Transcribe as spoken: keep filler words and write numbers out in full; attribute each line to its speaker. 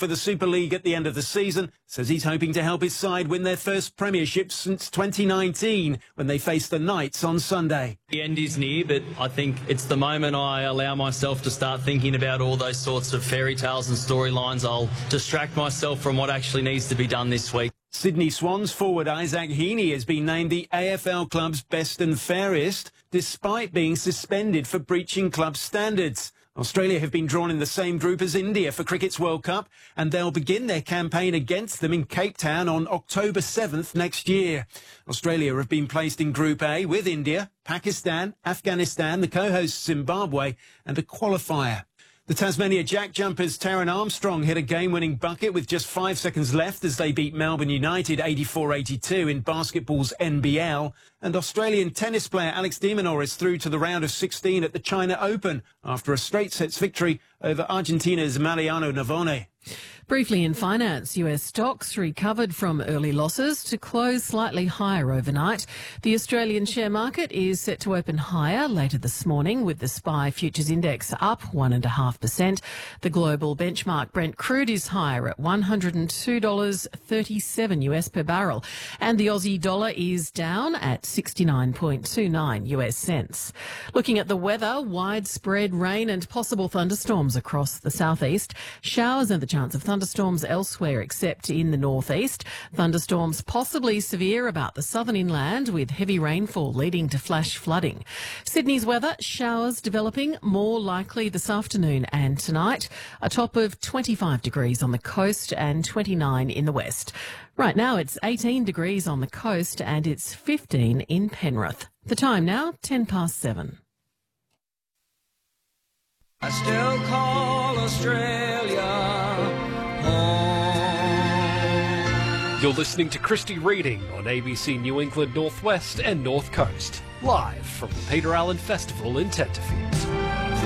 Speaker 1: for the Super League at the end of the season, says he's hoping to help his side win their first premiership since twenty nineteen, when they face the Knights on Sunday.
Speaker 2: The end is near, but I think it's the moment I allow myself to start thinking about all those sorts of fairy tales and storylines. I'll distract myself from what actually needs to be done this week.
Speaker 1: Sydney Swans forward Isaac Heaney has been named the A F L club's best and fairest, despite being suspended for breaching club standards. Australia have been drawn in the same group as India for Cricket's World Cup, and they'll begin their campaign against them in Cape Town on October seventh next year. Australia have been placed in Group A with India, Pakistan, Afghanistan, the co-host Zimbabwe, and a qualifier. The Tasmania Jack Jumpers' Taran Armstrong hit a game-winning bucket with just five seconds left as they beat Melbourne United eighty-four eighty-two in basketball's N B L. And Australian tennis player Alex de Minaur is through to the round of sixteen at the China Open after a straight sets victory over Argentina's Mariano Navone.
Speaker 3: Briefly in finance, U S stocks recovered from early losses to close slightly higher overnight. The Australian share market is set to open higher later this morning, with the S P Y Futures Index up one point five percent. The global benchmark Brent crude is higher at one hundred two dollars thirty-seven U S per barrel, and the Aussie dollar is down at sixty-nine point two nine U S cents. Looking at the weather, widespread rain and possible thunderstorms across the southeast. Showers and the chance of thunderstorms elsewhere except in the northeast. Thunderstorms possibly severe about the southern inland, with heavy rainfall leading to flash flooding. Sydney's weather, showers developing more likely this afternoon and tonight. A top of twenty-five degrees on the coast and twenty-nine in the west. Right now it's eighteen degrees on the coast and it's fifteen in Penrith. The time now, ten past seven.
Speaker 4: I still call Australia home.
Speaker 5: You're listening to Christy Reading on A B C New England Northwest and North Coast, live from the Peter Allen Festival in Tenterfield.